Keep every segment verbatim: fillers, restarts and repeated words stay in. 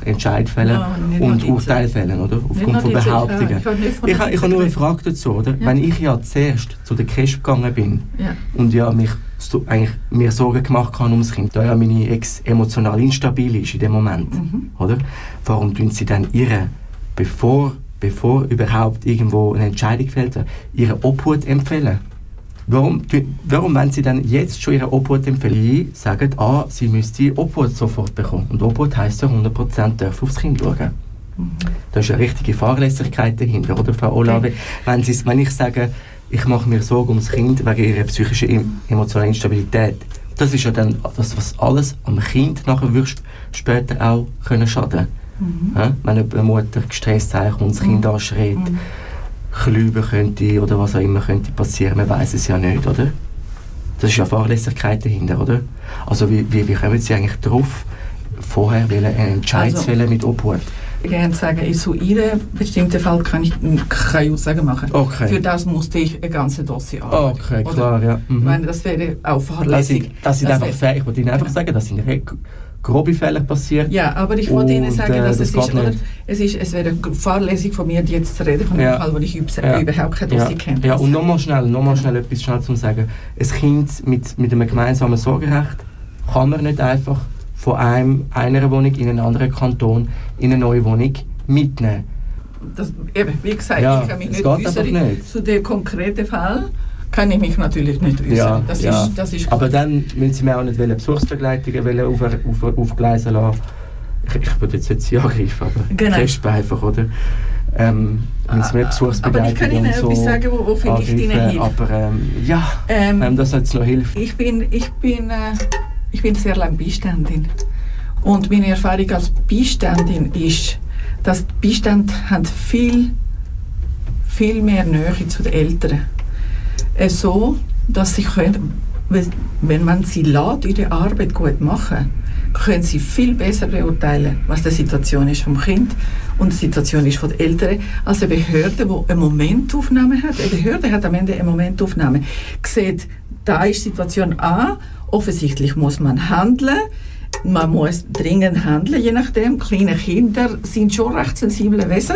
Entscheid fällen ja, und Urteil fällen, oder? Aufgrund von Behauptungen. Ja, ich ich habe ich ha nur eine Frage dazu, oder? Ja. Wenn ich ja zuerst zu der K E S P gegangen bin ja. und ja mich so, eigentlich mir Sorgen gemacht habe ums Kind, da ja meine Ex emotional instabil ist in dem Moment, mhm. oder? Warum tun sie dann ihre, bevor, bevor überhaupt irgendwo eine Entscheidung fällt, ihre Obhut empfehlen? Warum, warum wenn sie dann jetzt schon ihre Obhut empfehlen, sagen, ah, sie müsste die Obhut sofort bekommen? Und Obhut heisst ja hundert Prozent dürfen aufs Kind schauen. Mhm. Da ist eine richtige Fahrlässigkeit dahinter, oder Frau Olave? Okay. Wenn, sie, wenn ich sage, ich mache mir Sorgen ums Kind wegen ihrer psychischen, emotionalen Instabilität, das ist ja dann das, was alles am Kind nachher wirst, später auch können schaden. Mhm. Ja? Wenn eine Mutter gestresst zeigt und das Kind mhm. anschreit, mhm. Klüben könnte oder was auch immer könnte passieren, man weiß es ja nicht, oder? Das ist ja Fahrlässigkeit dahinter, oder? Also wie, wie, wie kommen Sie eigentlich darauf, vorher einen Entscheid zu also, mit Obhut? Ich kann sagen, in so einem bestimmten Fall kann ich keine Aussagen machen. Okay. Für das musste ich ein ganzes Dossier arbeiten. Okay, klar, ja. Mhm. Ich meine, das wäre auch fahrlässig. Das sind einfach Fälle, ich wollte Ihnen einfach sagen, das sind grobe Fälle passiert. Ja, aber ich wollte Ihnen sagen, dass äh, das es, ist, oder, es, ist, es wäre fahrlässig von mir, jetzt zu reden, von einem ja. Fall, wo ich ja. überhaupt kein Dossier ja. kenne. Ja, und nochmal schnell, noch mal schnell etwas schnell zu sagen. Ein Kind mit, mit einem gemeinsamen Sorgerecht kann man nicht einfach von einem, einer Wohnung in einen anderen Kanton in eine neue Wohnung mitnehmen. Das, eben, wie gesagt, ja, ich kann mich nicht äußern zu dem konkreten Fall. Kann ich mich natürlich nicht äußern. Ja, das ja. Ist, das ist aber dann müssen Sie mir auch nicht Besuchsbegleitungen auf, auf, aufgleisen lassen. Ich, ich würde jetzt nicht Sie angreifen, aber genau. Test einfach, oder? Ähm, müssen Sie mir Besuchsbegleitungen aber ich kann Ihnen so etwas sagen, wo, wo vielleicht Ihnen hilft. Aber ähm, ja, ähm, ähm, das jetzt noch hilft. Ich bin, ich, bin, äh, ich bin sehr lange Beiständin. Und meine Erfahrung als Beiständin ist, dass die Beistand haben viel, viel mehr Nähe zu den Eltern. Äh, so, dass sie können, wenn man sie lässt, ihre Arbeit gut machen, können sie viel besser beurteilen, was die Situation ist vom Kind und die Situation ist von den Eltern, als eine Behörde, die eine Momentaufnahme hat. Eine Behörde hat am Ende eine Momentaufnahme. Sieht, da ist Situation A, offensichtlich muss man handeln, man muss dringend handeln, je nachdem. Kleine Kinder sind schon recht sensible Wesen.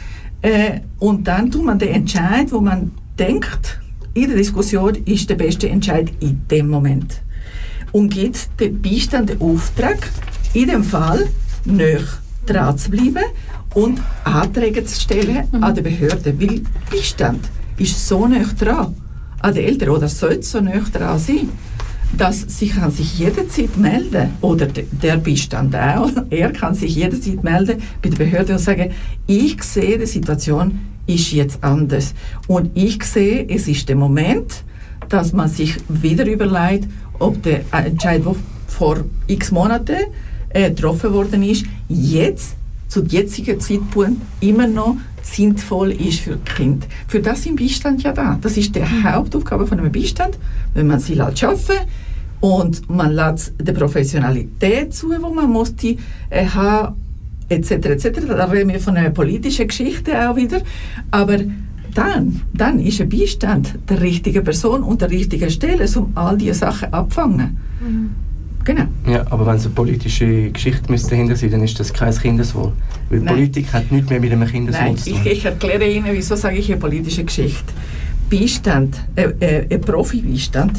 Äh, und dann tut man den Entscheid, wo man denkt, in der Diskussion ist der beste Entscheid in dem Moment. Und gibt den Beistand den Auftrag, in dem Fall näher dran zu bleiben und Anträge zu stellen mhm. an die Behörde. Weil Beistand ist so näher dran an den Eltern oder sollte so näher dran sein, dass sie kann sich jederzeit melden oder der Beistand auch, er kann sich jederzeit melden bei der Behörde und sagen, ich sehe, die Situation ist jetzt anders und ich sehe, es ist der Moment, dass man sich wieder überlegt, ob der Entscheid, der vor x Monaten äh, getroffen worden ist, jetzt, zu jetzigen Zeitpunkt immer noch sinnvoll ist für das Kind. Für das ist ein Beistand ja da. Das ist die Hauptaufgabe von einem Beistand, wenn man sie lässt arbeiten und man lässt die Professionalität zu, wo man muss die äh, haben, et cetera et cetera. Da reden wir von einer politischen Geschichte auch wieder. Aber dann, dann ist ein Beistand der richtigen Person und der richtigen Stelle, um all diese Sachen abzufangen. Mhm. Genau. Ja, aber wenn es eine politische Geschichte müsste dahinter sein, dann ist das kein Kindeswohl. Weil Nein. Politik hat nichts mehr mit einem Kindeswohl Nein, zu tun. Ich, ich erkläre Ihnen, wieso sage ich eine politische Geschichte. Beistand, äh, äh, ein Profi-Beistand,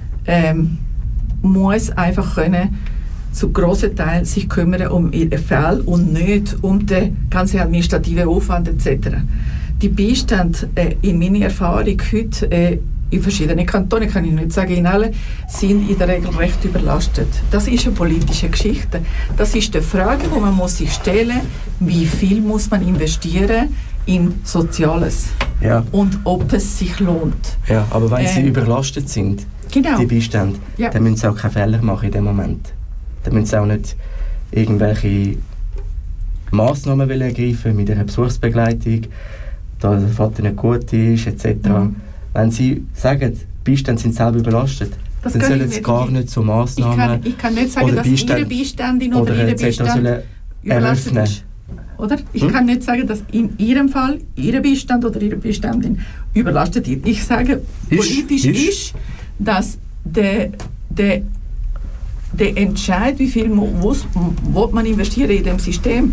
ähm, muss einfach können, zu grossen Teil sich kümmern um ihren Fall und nicht um den ganzen administrativen Aufwand et cetera. Die Beistand, äh, in meiner Erfahrung heute, äh, in verschiedenen Kantonen, kann ich nicht sagen in allen, sind in der Regel recht überlastet. Das ist eine politische Geschichte. Das ist die Frage, die man muss sich stellen muss, wie viel muss man investieren in Soziales ja. und ob es sich lohnt. Ja, aber wenn äh, sie überlastet sind, genau. die Beistände, ja. dann müssen sie auch keine Fehler machen in dem Moment. Dann müssen sie auch nicht irgendwelche Massnahmen ergreifen mit einer Besuchsbegleitung, da der Vater nicht gut ist, et cetera. Mhm. Wenn Sie sagen, Beistände sind selber überlastet, das dann sollen sie gar nicht so Massnahmen ich kann, ich kann nicht sagen, dass Ihre Beiständin oder, oder Ihre Beistand überlastet ist. Oder? Ich hm? kann nicht sagen, dass in Ihrem Fall Ihre Beistand oder Ihre Beiständin überlastet ist. Ich sage, ist, politisch ist, ist dass der, der, der Entscheid, wie viel muss, muss man investieren in dem System,